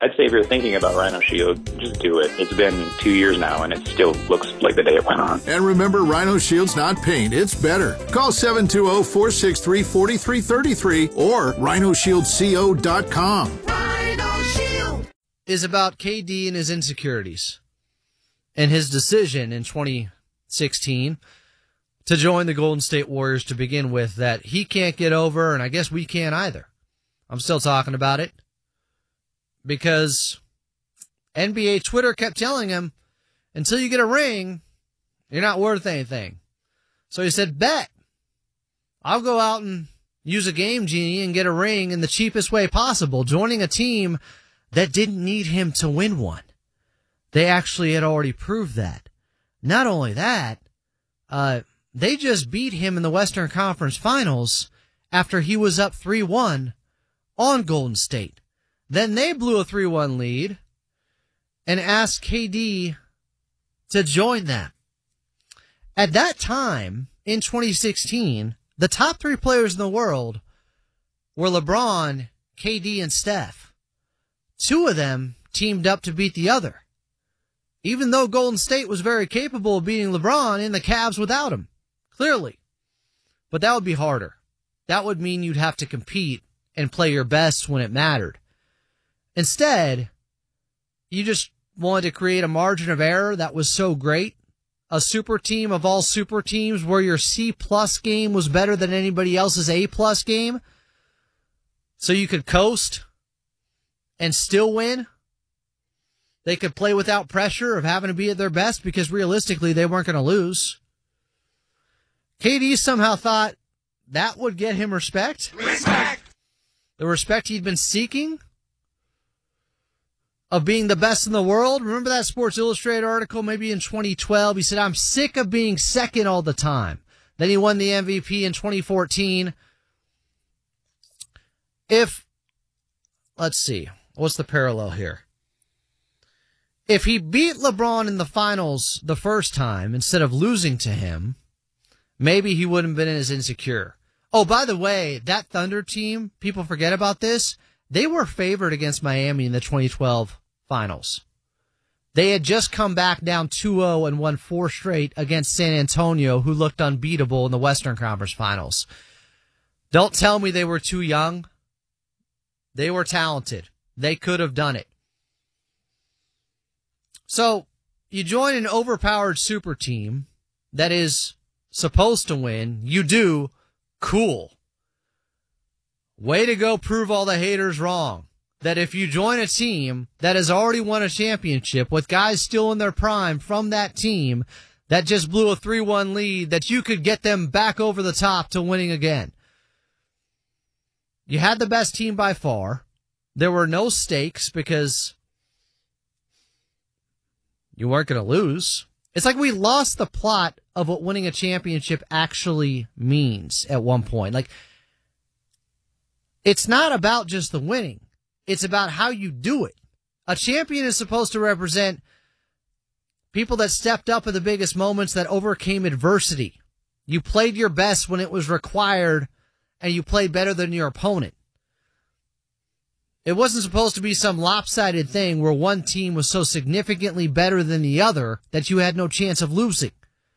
I'd say if you're thinking about Rhino Shield, just do it. It's been 2 years now, and it still looks like the day it went on. And remember, Rhino Shield's not paint, it's better. Call 720-463-4333 or rhinoshieldco.com. Rhino Shield is about KD and his insecurities and his decision in 2016 to join the Golden State Warriors to begin with that he can't get over, and I guess we can't either. I'm still talking about it because NBA Twitter kept telling him, until you get a ring, you're not worth anything. So he said, bet. I'll go out and use a game genie and get a ring in the cheapest way possible, joining a team that didn't need him to win one. They actually had already proved that. Not only that, they just beat him in the Western Conference Finals after he was up 3-1 on Golden State. Then they blew a 3-1 lead and asked KD to join them. At that time, in 2016, the top three players in the world were LeBron, KD, and Steph. Two of them teamed up to beat the other, even though Golden State was very capable of beating LeBron in the Cavs without him, clearly. But that would be harder. That would mean you'd have to compete and play your best when it mattered. Instead, you just wanted to create a margin of error that was so great, a super team of all super teams where your C-plus game was better than anybody else's A-plus game, so you could coast and still win. They could play without pressure of having to be at their best because realistically they weren't going to lose. KD somehow thought that would get him respect. Respect! The respect he'd been seeking of being the best in the world. Remember that Sports Illustrated article maybe in 2012? He said, I'm sick of being second all the time. Then he won the MVP in 2014. Let's see, what's the parallel here? If he beat LeBron in the finals the first time instead of losing to him, maybe he wouldn't have been as insecure. Oh, by the way, that Thunder team, people forget about this, they were favored against Miami in the 2012 finals. They had just come back down 2-0 and won 4 straight against San Antonio, who looked unbeatable in the Western Conference Finals. Don't tell me they were too young. They were talented. They could have done it. So, you join an overpowered super team that is supposed to win. You do. Cool. Way to go prove all the haters wrong. That if you join a team that has already won a championship with guys still in their prime from that team that just blew a 3-1 lead, that you could get them back over the top to winning again. You had the best team by far. There were no stakes because you weren't going to lose. It's like we lost the plot of what winning a championship actually means at one point. Like, it's not about just the winning. It's about how you do it. A champion is supposed to represent people that stepped up at the biggest moments, that overcame adversity. You played your best when it was required, and you played better than your opponent. It wasn't supposed to be some lopsided thing where one team was so significantly better than the other that you had no chance of losing.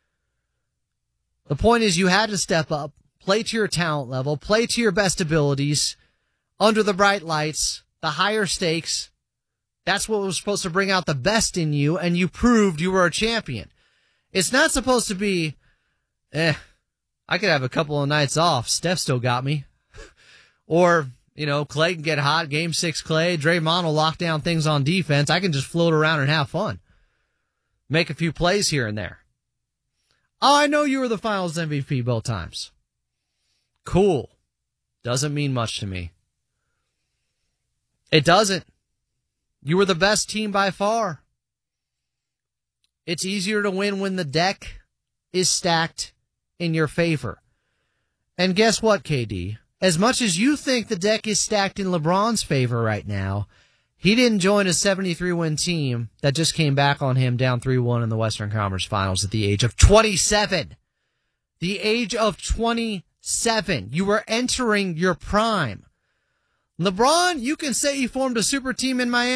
The point is you had to step up, play to your talent level, play to your best abilities, under the bright lights, the higher stakes. That's what was supposed to bring out the best in you, and you proved you were a champion. It's not supposed to be, I could have a couple of nights off. Steph still got me. Or, Clay can get hot. Game 6 Clay. Draymond will lock down things on defense. I can just float around and have fun. Make a few plays here and there. Oh, I know you were the finals MVP both times. Cool. Doesn't mean much to me. It doesn't. You were the best team by far. It's easier to win when the deck is stacked in your favor. And guess what, KD? As much as you think the deck is stacked in LeBron's favor right now, he didn't join a 73-win team that just came back on him down 3-1 in the Western Conference Finals at the age of 27. The age of 27. You were entering your prime. LeBron, you can say he formed a super team in Miami.